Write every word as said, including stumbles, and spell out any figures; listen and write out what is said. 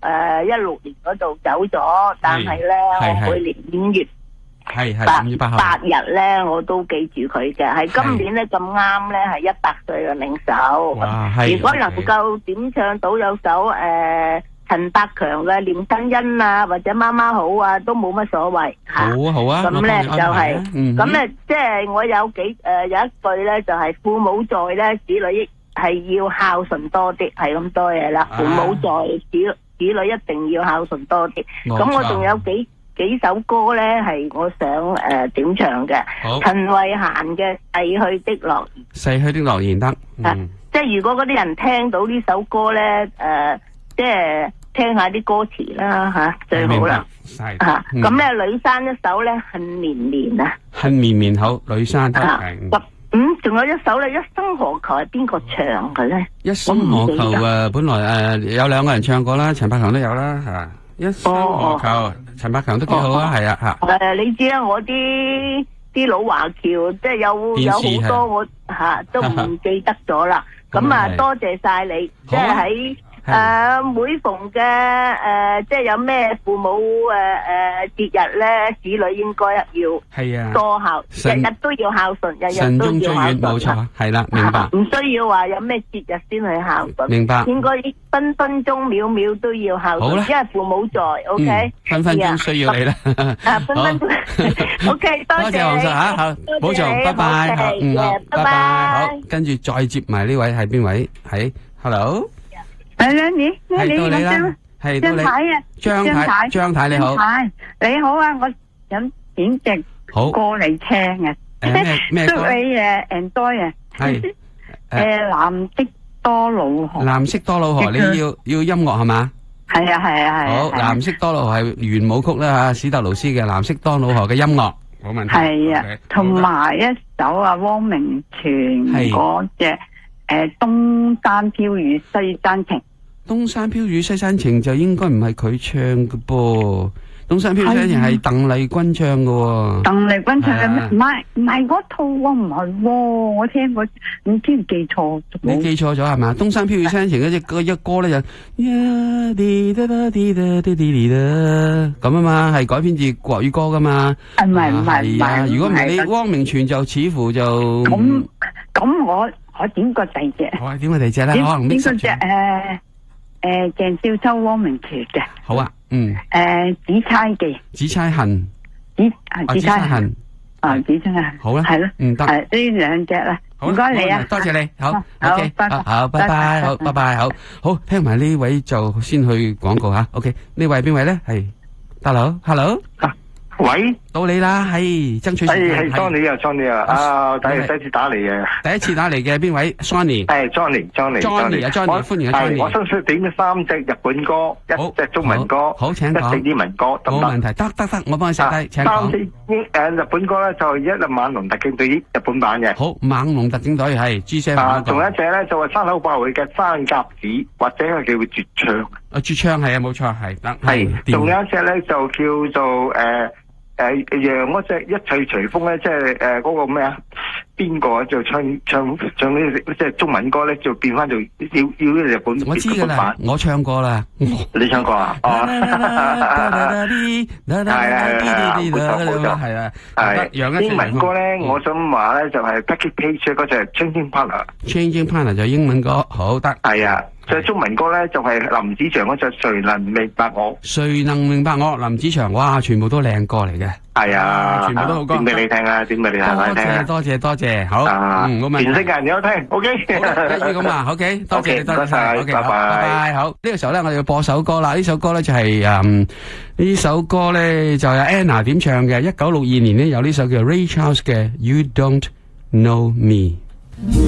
誒一六年嗰度走咗，但係咧我每年五月係係五月八號八日咧我都記住佢嘅，係今年咧咁啱咧係一百歲嘅領袖。如果能夠點唱到有首誒陳百強嘅《念親恩》啊，或者媽媽好啊，都冇乜所謂吓。 好啊好啊， 咁咧就係咁咧，即係我有幾誒有一句咧就係父母在咧，子女係要孝順多啲，係咁多嘢啦。父母在，子子女一定要孝順多啲。咁我仲有幾幾首歌咧係我想誒點唱嘅。陳慧嫻嘅《逝去的諾言》。逝去的諾言得。嗯。即係如果嗰啲人聽到呢首歌咧，誒。即係聽下啲歌詞啦吓，最好啦吓。咁咧，呂珊一首咧《恨綿綿》啊，恨綿綿好，呂珊得。咁嗯，仲有一首咧《一生何求》係邊個唱嘅咧？一生何求啊，本來誒有兩個人唱過啦，陳百強都有啦吓。一生何求，陳百強都幾好啊，係啊吓。誒，你知啦，我啲啲老華僑即係有有好多我吓都唔記得咗啦。咁啊，多謝晒你，即係喺。誒、呃，每逢嘅誒、呃，即係有咩父母誒誒節日咧，子女應該要係啊多孝，日日都要孝順，日日都要孝順，冇錯，係啦，明白。唔需要話有咩節日先去孝順，明白。應該分分鐘秒秒都要孝順，因為父母在 ，OK、嗯。分分鐘需要你啦。啊，分分鐘 ，OK， 多謝黃叔吓，好，保重，拜拜，好，嗯，好，拜拜，好，跟住再接埋呢位係邊位？係 ，Hello。係啦，你你你我張係張太啊，張太張太你好，你好啊，我想點隻歌嚟聽啊，咩歌？祝你誒 enjoy 啊，係誒藍色多瑙河，藍色多瑙河，你要要音樂係嘛？係啊係啊係。好，藍色多瑙河係圓舞曲啦吓，史特勞斯嘅藍色多瑙河嘅音樂，冇問題。係啊，同埋一首啊，汪明荃嗰隻。誒，東山飄雨西山情，東山飄雨西山情就應該唔係佢唱嘅噃，東山飄雨西山情係鄧麗君唱嘅。鄧麗君唱嘅咩？唔係唔係嗰套喎，唔係，我聽過，唔知記錯。你記錯咗係嘛？東山飄雨西山情嗰隻嗰一歌咧就呀滴答答滴答滴滴滴答咁啊嘛，係改編自國語歌噶嘛。唔係唔係唔係，如果唔係你汪明荃就似乎就咁咁我。我點個第二隻？我點個第二隻咧？可能點個隻？誒誒，鄭少秋、汪明荃嘅。好啊，嗯。誒，紫釵記。紫釵恨。紫啊，紫釵恨。啊，紫釵恨。好啦。係咯。嗯，得。係呢兩隻啦。唔該你啊，多謝你。好。好，拜拜。好，拜拜。好，拜拜。好，好，聽埋呢位就先去廣告吓。OK，呢位邊位咧？係 ，Hello，Hello。喂，到你啦，係爭取時間。係係 Johnny 啊 Johnny 啊，啊第第一次打嚟嘅，第一次打嚟嘅邊位 Johnny？係 Johnny Johnny Johnny 啊 Johnny，歡迎啊 Johnny。我想點三隻日本歌，一隻中文歌，好請講，一隻英文歌，冇問題，得得得，我幫你寫低，請講。三隻英誒日本歌咧就一隻猛龍特警隊日本版嘅，好猛龍特警隊係 G 七。啊，仲有一隻咧就係山口百惠嘅山甲子，或者係叫絕唱。啊絕唱係啊冇錯係得。係，仲有一隻咧就叫做誒。誒，讓嗰隻一切隨風咧，即係誒嗰個咩啊？邊個就唱唱唱呢？即係中文歌咧，就變翻做要要日本我知噶啦，我唱過啦，你唱過啊？哦，係啊，冇錯冇錯，係啊，係。英文歌咧，我想話咧就係 Becky Page 嗰隻 Changing Partner，Changing Partner 就英文歌，好得。係啊。就中文歌咧，就係林子祥嗰隻誰能明白我？誰能明白我？林子祥，哇，全部都靚歌嚟嘅。係啊，全部都好歌。點俾你聽啊？點俾你聽啊？多謝多謝多謝，好。嗯，我問。全識嘅人有聽 ，OK。一於咁啊 ，OK。多謝你，多謝晒，OK，拜拜。好，呢個時候咧，我哋要播首歌啦。呢首歌咧就係誒，呢首歌咧就係 Anna 點唱嘅。一九六二年咧有呢首叫 Ray Charles 嘅《You Don't Know Me》。